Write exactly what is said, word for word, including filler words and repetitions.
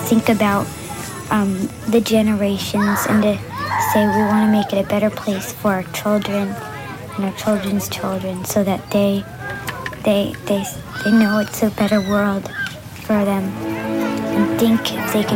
think about um, the generations and to say we want to make it a better place for our children and our children's children, so that they they they they know it's a better world for them, and think if they can